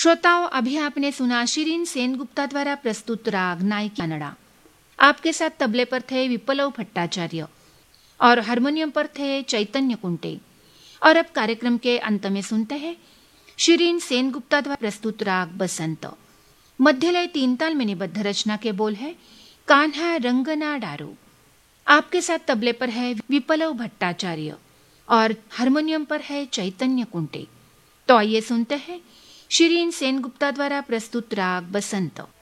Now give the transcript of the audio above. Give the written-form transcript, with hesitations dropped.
श्रोताओं, अभी आपने सुना शिरीन सेनगुप्ता द्वारा प्रस्तुत राग नायकी कानड़ा। आपके साथ तबले पर थे विप्लव भट्टाचार्य और हारमोनियम पर थे चैतन्य कुंटे। और अब कार्यक्रम के अंत में सुनते हैं शिरीन सेनगुप्ता द्वारा प्रस्तुत राग बसंत। मध्यलय 3 ताल में निबद्ध रचना के बोल है कान्हा रंगना डारो। आपके साथ तबले पर है विप्लव भट्टाचार्य और हारमोनियम पर है चैतन्य कुंटे। तो आइए सुनते हैं शिरीन सेनगुप्ता द्वारा प्रस्तुत राग बसंत।